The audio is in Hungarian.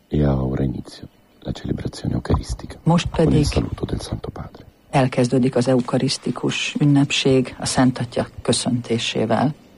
E ora inizio la celebrazione eucaristica. Most pedig con il saluto del Santo Padre. Elkezdődik az eukarisztikus ünnepség a Szent Atya köszöntésével.